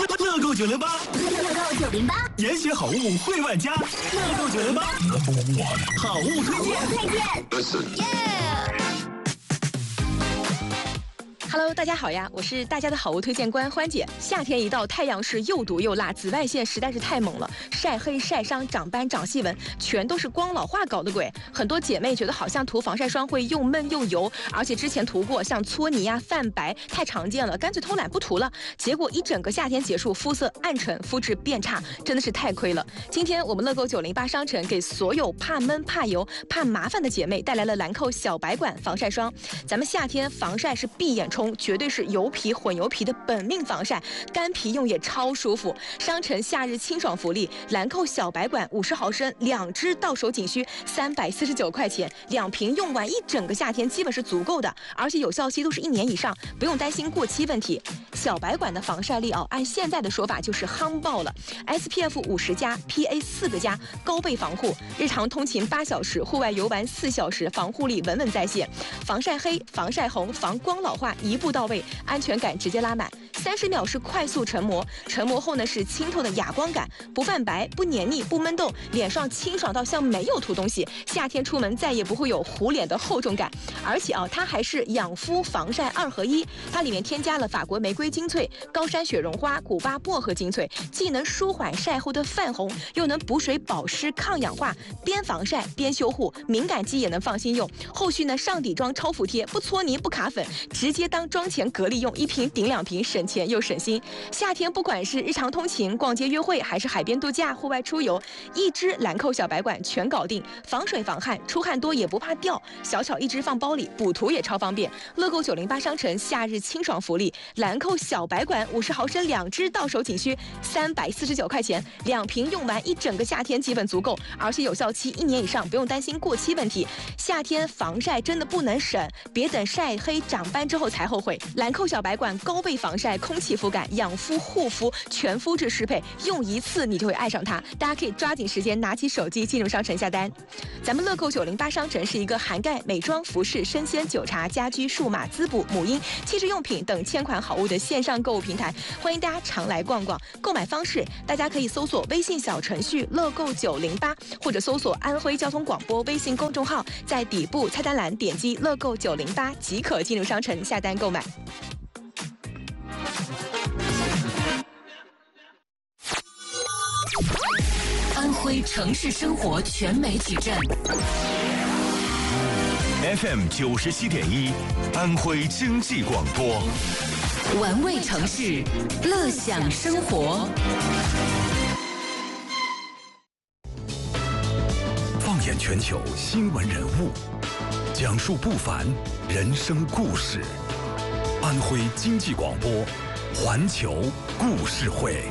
乐购908， 乐购908， 研学好物惠万家，乐购908，好物推荐。 Hello， 大家好呀，我是大家的好物推荐官欢姐。夏天一到，太阳是又毒又辣，紫外线实在是太猛了，晒黑、晒伤、长斑、长细纹，全都是光老化搞的鬼。很多姐妹觉得好像涂防晒霜会又闷又油，而且之前涂过，像搓泥啊、泛白太常见了，干脆偷懒不涂了。结果一整个夏天结束，肤色暗沉，肤质变差，真的是太亏了。今天我们乐购908商城给所有怕闷、怕油、怕麻烦的姐妹带来了兰蔻小白管防晒霜。咱们夏天防晒是闭眼冲，绝对是油皮混油皮的本命防晒，干皮用也超舒服。商城夏日清爽福利，兰蔻小白管50毫升2支到手仅需349块钱，2瓶用完一整个夏天基本是足够的，而且有效期都是1年以上，不用担心过期问题。小白管的防晒力按现在的说法就是夯爆了 ，SPF 50+，PA 4个+，高倍防护，日常通勤8小时，户外游玩4小时，防护力稳稳在线，防晒黑、防晒红、防光老化一步到位，安全感直接拉满。30秒是快速成膜，成膜后呢是清透的哑光感，不泛白、不黏腻、不闷痘，脸上清爽到像没有涂东西。夏天出门再也不会有糊脸的厚重感，而且它还是养肤防晒2合1，它里面添加了法国玫瑰精粹、高山雪绒花、古巴薄荷精粹，既能舒缓晒后的泛红，又能补水保湿抗氧化，边防晒边修护，敏感肌也能放心用。后续呢上底妆超服帖，不搓泥不卡粉，直接当妆前隔离用，1瓶顶2瓶，省钱又省心。夏天不管是日常通勤、逛街约会，还是海边度假、户外出游，一支兰蔻小白管全搞定，防水防汗，出汗多也不怕掉，小巧一支放包里，补涂也超方便。乐购908商城夏日清爽福利，兰蔻小白管50毫升2支到手仅需349块钱，2瓶用完一整个夏天基本足够，而且有效期1年以上，不用担心过期问题。夏天防晒真的不能省，别等晒黑长斑之后才后悔。兰蔻小白管高倍防晒、空气肤感、养肤护肤全肤质适配，用一次你就会爱上它。大家可以抓紧时间拿起手机进入商城下单。咱们乐购908商城是一个涵盖美妆、服饰、生鲜、酒茶、家居、数码、滋补、母婴、汽车用品等1000款好物的线上购物平台，欢迎大家常来逛逛。购买方式大家可以搜索微信小程序乐购908，或者搜索安徽交通广播微信公众号，在底部菜单栏点击乐购908即可进入商城下单购买。 安徽城市生活全媒体站 FM 97.1，安徽经济广播， 玩味城市，乐享生活。 放眼全球新闻人物，讲述不凡人生故事。安徽经济广播，环球故事会。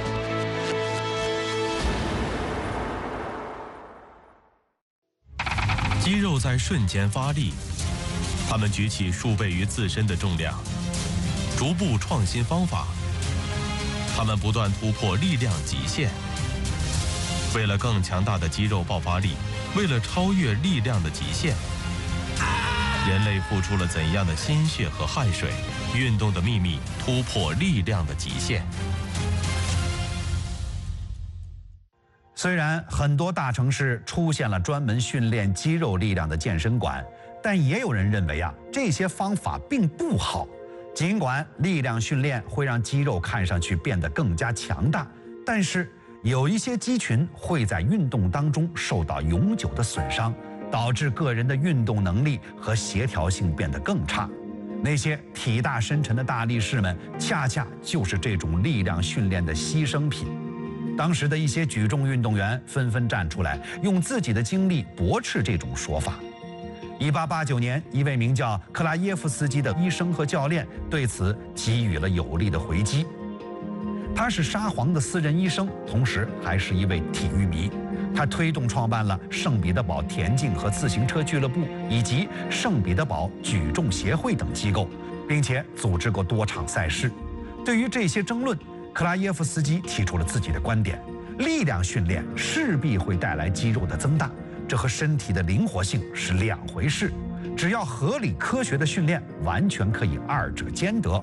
肌肉在瞬间发力，他们举起数倍于自身的重量，逐步创新方法，他们不断突破力量极限。为了更强大的肌肉爆发力，为了超越力量的极限，人类付出了怎样的心血和汗水？运动的秘密，突破力量的极限。 虽然很多大城市出现了专门训练肌肉力量的健身馆，但也有人认为这些方法并不好。尽管力量训练会让肌肉看上去变得更加强大，但是有一些肌群会在运动当中受到永久的损伤，导致个人的运动能力和协调性变得更差。那些体大深沉的大力士们，恰恰就是这种力量训练的牺牲品。当时的一些举重运动员纷纷站出来，用自己的经历驳斥这种说法。1889年，一位名叫克拉耶夫斯基的医生和教练对此给予了有力的回击。他是沙皇的私人医生，同时还是一位体育迷。他推动创办了圣彼得堡田径和自行车俱乐部以及圣彼得堡举重协会等机构，并且组织过多场赛事。对于这些争论，克拉耶夫斯基提出了自己的观点：力量训练势必会带来肌肉的增大，这和身体的灵活性是两回事。只要合理科学的训练，完全可以二者兼得。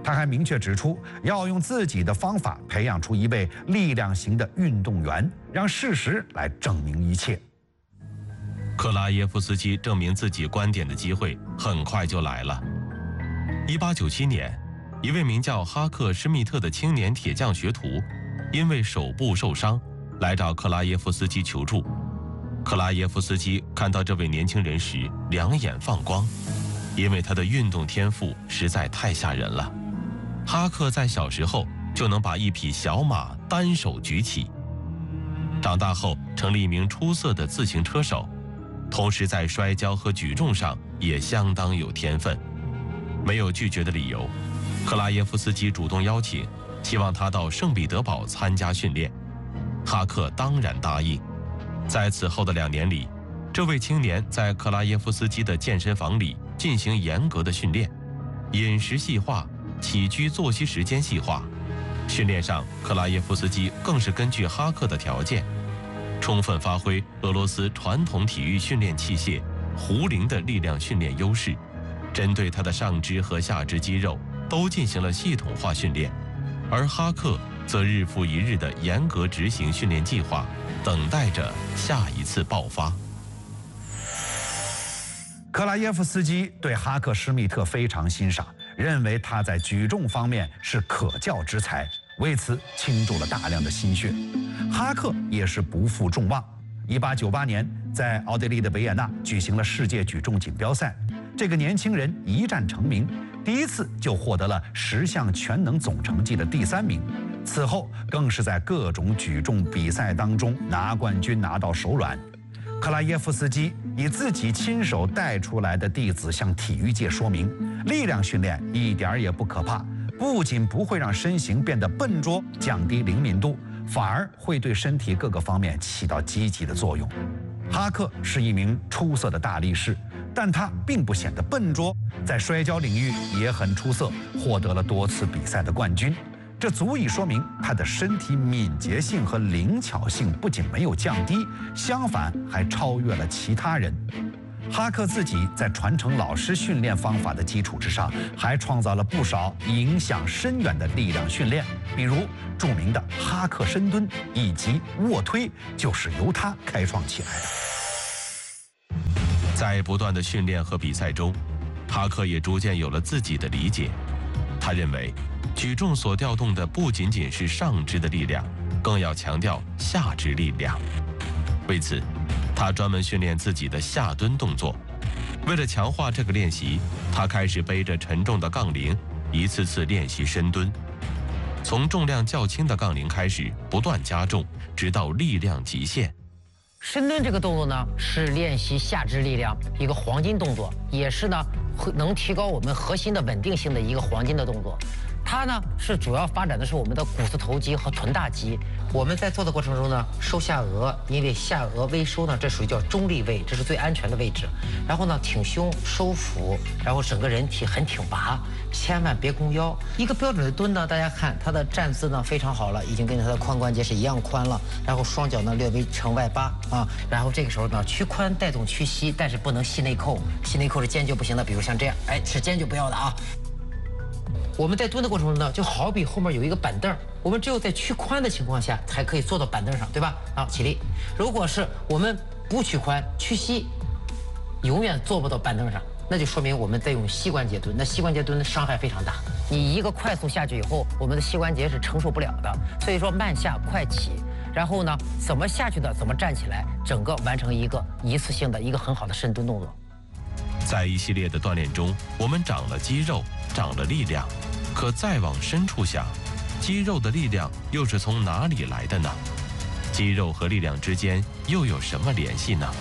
他还明确指出，要用自己的方法培养出一位力量型的运动员，让事实来证明一切。 克拉耶夫斯基证明自己观点的机会很快就来了。1897年，一位名叫哈克施密特的青年铁匠学徒，因为手部受伤，来找克拉耶夫斯基求助。克拉耶夫斯基看到这位年轻人时，两眼放光，因为他的运动天赋实在太吓人了。哈克在小时候就能把一匹小马单手举起，长大后成了一名出色的自行车手，同时在摔跤和举重上也相当有天分。没有拒绝的理由，克拉耶夫斯基主动邀请，希望他到圣彼得堡参加训练。哈克当然答应。在此后的2年里，这位青年在克拉耶夫斯基的健身房里进行严格的训练，饮食细化，起居作息时间细化。训练上，克拉耶夫斯基更是根据哈克的条件，充分发挥俄罗斯传统体育训练器械壶铃的力量训练优势，针对他的上肢和下肢肌肉都进行了系统化训练，而哈克则日复一日地严格执行训练计划，等待着下一次爆发。 克拉耶夫斯基对哈克施密特非常欣赏，认为他在举重方面是可教之才，为此倾注了大量的心血。哈克也是不负众望，1898年在奥地利的维也纳举行了世界举重锦标赛，这个年轻人一战成名，第一次就获得了10项全能总成绩的第3名。此后更是在各种举重比赛当中拿冠军，拿到手软。克拉耶夫斯基以自己亲手带出来的弟子向体育界说明，力量训练一点也不可怕，不仅不会让身形变得笨拙，降低灵敏度，反而会对身体各个方面起到积极的作用。哈克是一名出色的大力士，但他并不显得笨拙，在摔跤领域也很出色，获得了多次比赛的冠军。这足以说明他的身体敏捷性和灵巧性不仅没有降低，相反还超越了其他人。哈克自己在传承老师训练方法的基础之上，还创造了不少影响深远的力量训练，比如著名的哈克深蹲以及卧推，就是由他开创起来的。 在不断的训练和比赛中，哈克也逐渐有了自己的理解。他认为，举重所调动的不仅仅是上肢的力量，更要强调下肢力量。为此，他专门训练自己的下蹲动作。为了强化这个练习，他开始背着沉重的杠铃，一次次练习深蹲。从重量较轻的杠铃开始，不断加重，直到力量极限。 深蹲这个动作呢，是练习下肢力量一个黄金动作，也是呢能提高我们核心的稳定性的一个黄金的动作。它呢是主要发展的是我们的股四头肌和臀大肌。我们在做的过程中呢，收下颚，因为下颚微收呢，这属于叫中立位，这是最安全的位置。然后呢，挺胸收腹，然后整个人体很挺拔，千万别弓腰。一个标准的蹲呢，大家看它的站姿呢非常好了，已经跟它的髋关节是一样宽了。然后双脚呢略微呈外八啊，然后这个时候呢屈髋带动屈膝，但是不能系内扣，系内扣是坚决不行的。比如像这样，哎，是坚决不要的啊。我们在蹲的过程中呢，就好比后面有一个板凳，我们只有在屈髋的情况下才可以坐到板凳上，对吧？好，起立。如果是我们不屈髋、屈膝，永远坐不到板凳上，那就说明我们在用膝关节蹲。那膝关节蹲的伤害非常大，你一个快速下去以后，我们的膝关节是承受不了的。所以说慢下快起，然后呢，怎么下去的，怎么站起来，整个完成一次性的一个很好的深蹲动作。 在一系列的锻炼中，我们长了肌肉，长了力量。可再往深处想，肌肉的力量又是从哪里来的呢？肌肉和力量之间又有什么联系呢？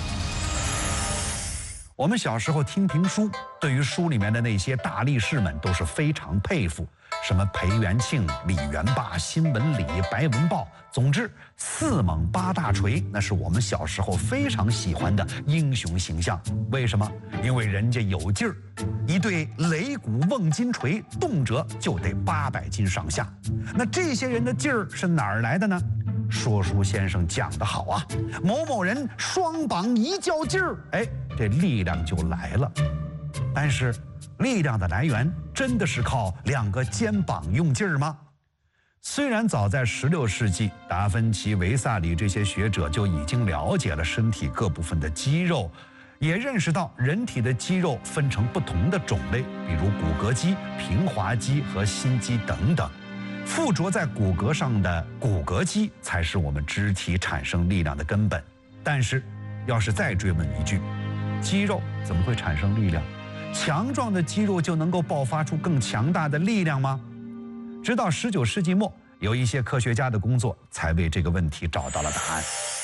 我们小时候听评书，对于书里面的那些大力士们都是非常佩服，什么裴元庆、李元霸、辛文礼、白文豹，总之4猛8大锤，那是我们小时候非常喜欢的英雄形象。为什么？因为人家有劲儿，一对擂鼓瓮金锤，动辄就得800斤上下。那这些人的劲儿是哪儿来的呢？说书先生讲得好啊，某某人双膀一较劲儿，哎，这力量就来了。 但是，力量的来源真的是靠2个肩膀用劲儿吗？虽然早在16世纪，达芬奇、维萨里这些学者就已经了解了身体各部分的肌肉，也认识到人体的肌肉分成不同的种类，比如骨骼肌、平滑肌和心肌等等。附着在骨骼上的骨骼肌才是我们肢体产生力量的根本。但是，要是再追问一句，肌肉怎么会产生力量？强壮的肌肉就能够爆发出更强大的力量吗？直到19世纪末，有一些科学家的工作才为这个问题找到了答案。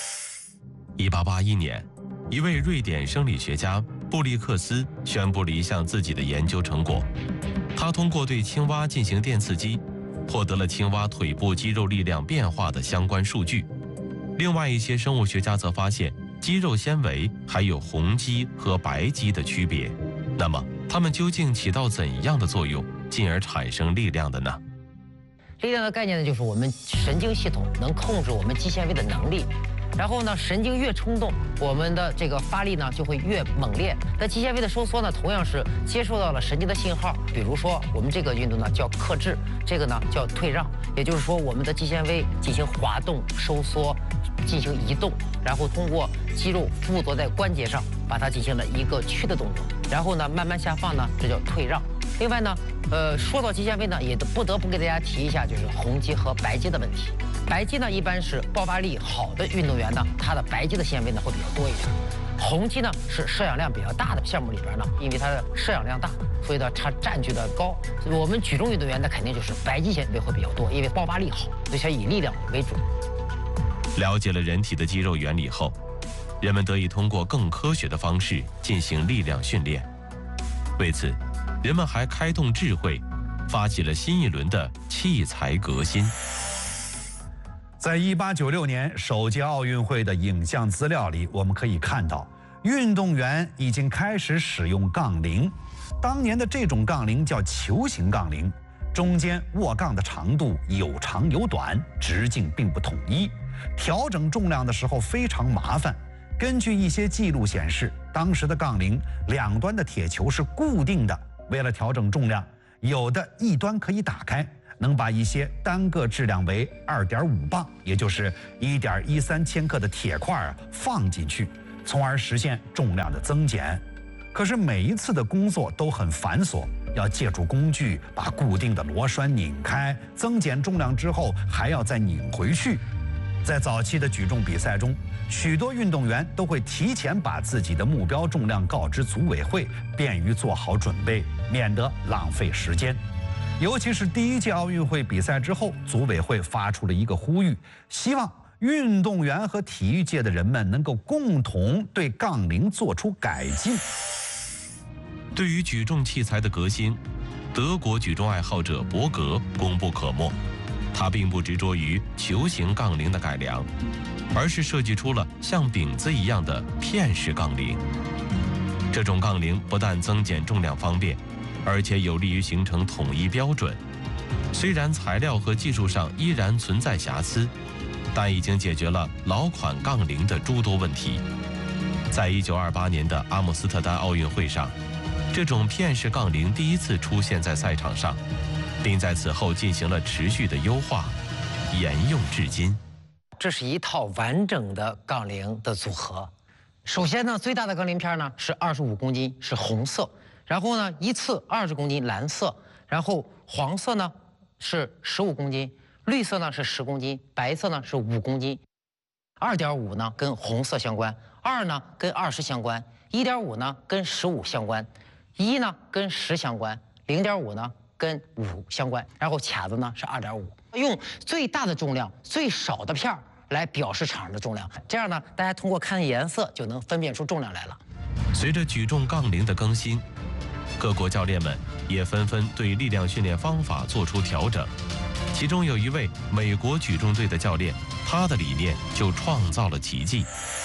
1881年，一位瑞典生理学家布利克斯宣布了一项自己的研究成果。他通过对青蛙进行电刺激，获得了青蛙腿部肌肉力量变化的相关数据。另外一些生物学家则发现，肌肉纤维还有红肌和白肌的区别。那么，它们究竟起到怎样的作用，进而产生力量的呢？ 力量的概念呢，就是我们神经系统能控制我们肌纤维的能力。然后呢，神经越冲动，我们的这个发力呢就会越猛烈。那肌纤维的收缩呢，同样是接受到了神经的信号。比如说，我们这个运动呢叫克制，这个呢叫退让。也就是说，我们的肌纤维进行滑动、收缩、进行移动，然后通过肌肉附着在关节上，把它进行了一个屈的动作。然后呢，慢慢下放呢，这叫退让。另外呢，说到肌纤维呢，也不得不给大家提一下，就是红肌和白肌的问题。白肌呢，一般是爆发力好的运动员呢，他的白肌的纤维呢会比较多一点。红肌呢是摄氧量比较大的项目里边呢，因为它的摄氧量大，所以呢它占据的高。所以我们举重运动员呢，肯定就是白肌纤维会比较多，因为爆发力好，所以它以力量为主。 了解了人体的肌肉原理后，人们得以通过更科学的方式进行力量训练。为此，人们还开动智慧，发起了新一轮的器材革新。 在1896年首届奥运会的影像资料里，我们可以看到，运动员已经开始使用杠铃。当年的这种杠铃叫球形杠铃，中间握杠的长度有长有短，直径并不统一，调整重量的时候非常麻烦。根据一些记录显示，当时的杠铃两端的铁球是固定的，为了调整重量，有的一端可以打开，能把一些单个质量为2.5磅，也就是1.13千克的铁块放进去，从而实现重量的增减。可是每一次的工作都很繁琐，要借助工具把固定的螺栓拧开，增减重量之后还要再拧回去。在早期的举重比赛中，许多运动员都会提前把自己的目标重量告知组委会，便于做好准备，免得浪费时间。尤其是第1届奥运会比赛之后，组委会发出了一个呼吁，希望运动员和体育界的人们能够共同对杠铃做出改进。 对于举重器材的革新，德国举重爱好者伯格功不可没。他并不执着于球形杠铃的改良，而是设计出了像饼子一样的片式杠铃。这种杠铃不但增减重量方便，而且有利于形成统一标准。虽然材料和技术上依然存在瑕疵，但已经解决了老款杠铃的诸多问题。在1928年的阿姆斯特丹奥运会上，这种片式杠铃第一次出现在赛场上，并在此后进行了持续的优化，沿用至今。 这是一套完整的杠铃的组合。首先呢，最大的杠铃片呢是25公斤，是红色。然后呢，一次20公斤蓝色，然后黄色呢是15公斤，绿色呢是10公斤，白色呢是5公斤。2.5呢跟红色相关，2呢跟20相关，1.5呢跟15相关，1呢跟10相关，0.5呢跟5相关，然后卡子呢是2.5，用最大的重量、最少的片儿来表示场上的重量。这样呢，大家通过看颜色就能分辨出重量来了。 随着举重杠铃的更新，各国教练们也纷纷对力量训练方法做出调整。其中有一位美国举重队的教练，他的理念就创造了奇迹。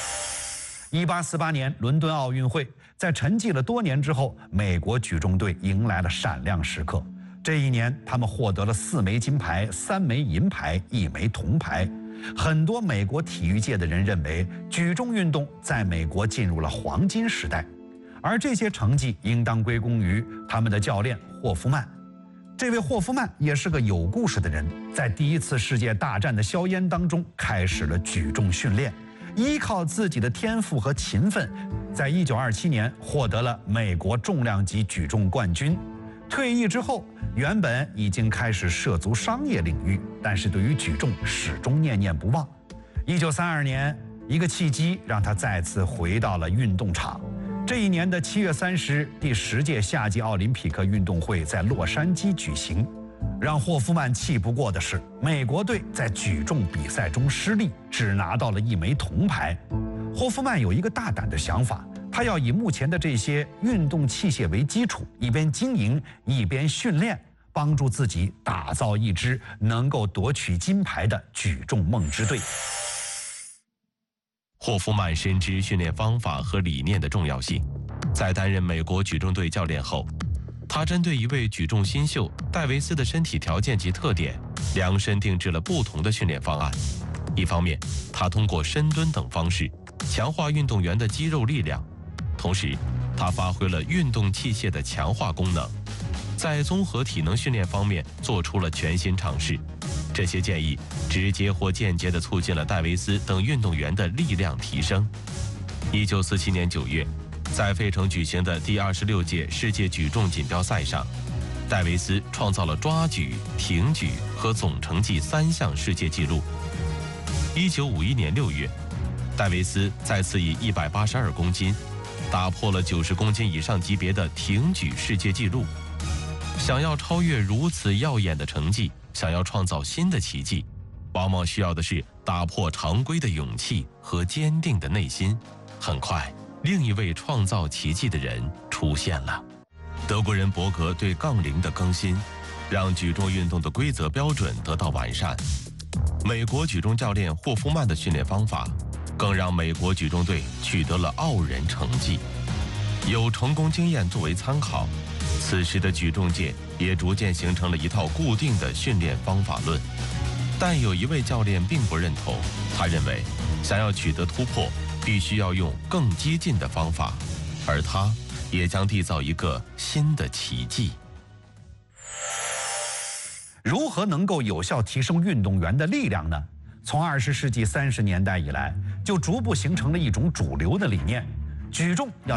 1848年伦敦奥运会，在沉寂了多年之后，美国举重队迎来了闪亮时刻。这一年，他们获得了4枚金牌、3枚银牌、1枚铜牌。很多美国体育界的人认为，举重运动在美国进入了黄金时代。 而这些成绩应当归功于他们的教练霍夫曼。这位霍夫曼也是个有故事的人，在第一次世界大战的硝烟当中开始了举重训练，依靠自己的天赋和勤奋，在1927年获得了美国重量级举重冠军。退役之后，原本已经开始涉足商业领域，但是对于举重始终念念不忘。1932年，一个契机让他再次回到了运动场。这一年的7月30日，第10届夏季奥林匹克运动会在洛杉矶举行。让霍夫曼气不过的是，美国队在举重比赛中失利，只拿到了1枚铜牌。霍夫曼有一个大胆的想法，他要以目前的这些运动器械为基础，一边经营一边训练，帮助自己打造一支能够夺取金牌的举重梦之队。 霍夫曼深知训练方法和理念的重要性，在担任美国举重队教练后，他针对一位举重新秀戴维斯的身体条件及特点，量身定制了不同的训练方案。一方面，他通过深蹲等方式强化运动员的肌肉力量，同时，他发挥了运动器械的强化功能，在综合体能训练方面做出了全新尝试。这些建议直接或间接地促进了戴维斯等运动员的力量提升。1947年9月，在费城举行的第26届世界举重锦标赛上，戴维斯创造了抓举、挺举和总成绩3项世界纪录。1951年6月，戴维斯再次以182公斤打破了90公斤以上级别的挺举世界纪录。想要超越如此耀眼的成绩，想要创造新的奇迹，往往需要的是打破常规的勇气和坚定的内心。很快，另一位创造奇迹的人出现了。德国人伯格对杠铃的更新，让举重运动的规则标准得到完善。美国举重教练霍夫曼的训练方法，更让美国举重队取得了傲人成绩。有成功经验作为参考，此时的举重界也逐渐形成了一套固定的训练方法论。但有一位教练并不认同，他认为想要取得突破，必须要用更激进的方法，而他也将缔造一个新的奇迹。 如何能够有效提升运动员的力量呢？从20世纪30年代以来，就逐步形成了一种主流的理念：举重要